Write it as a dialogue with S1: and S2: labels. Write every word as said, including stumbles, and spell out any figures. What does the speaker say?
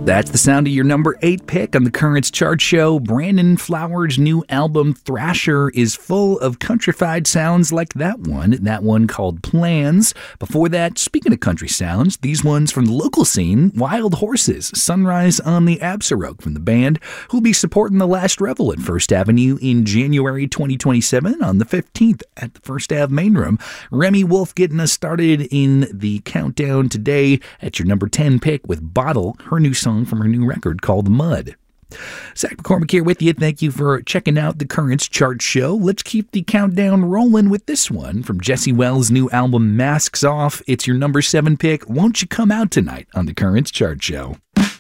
S1: That's the sound of your number eight pick on the Currents chart show. Brandon Flowers' new album, Thrasher, is full of countrified sounds like that one, that one called Plans. Before that, speaking of country sounds, these ones from the local scene, Wild Horses, Sunrise on the Absaroke from the band, who'll be supporting the Last Revel at First Avenue in January twenty twenty-seven on the fifteenth at the First Ave Main Room. Remy Wolf getting us started in the countdown today at your number ten pick with Bottle, her new song from her new record called Mud. Zach McCormick here with you. Thank you for checking out the Currents chart show. Let's keep the countdown rolling with this one from Jesse Wells' new album Masks Off. It's your number seven pick. Won't you come out tonight on the Currents chart show?